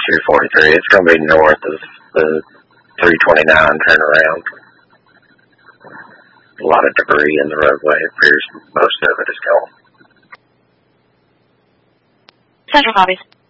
243. It's going to be north of the 329 turnaround. A lot of debris in the roadway. It appears most of it is gone. Central copies.